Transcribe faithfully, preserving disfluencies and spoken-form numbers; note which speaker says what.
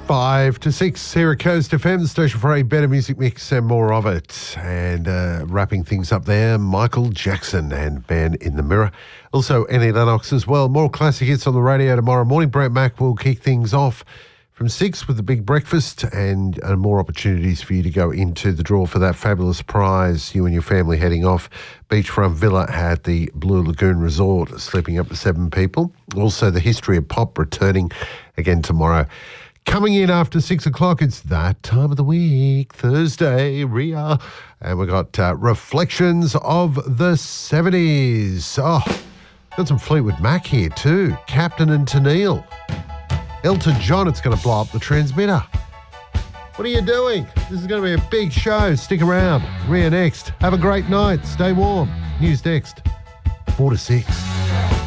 Speaker 1: Five to six here at Coast F M, the station for a better music mix and more of it. And uh, wrapping things up there, Michael Jackson and Man in the Mirror. Also, Annie Lennox as well. More classic hits on the radio tomorrow morning. Brett Mack will kick things off from six with the big breakfast and uh, more opportunities for you to go into the draw for that fabulous prize. You and your family heading off beachfront villa at the Blue Lagoon Resort, sleeping up to seven people. Also, the history of pop returning again tomorrow. Coming in after six o'clock, it's that time of the week, Thursday, Ria. And we've got uh, Reflections of the seventies. Oh, got some Fleetwood Mac here too. Captain and Tennille. Elton John, it's going to blow up the transmitter. What are you doing? This is going to be a big show. Stick around. Ria next. Have a great night. Stay warm. News next. Four to six.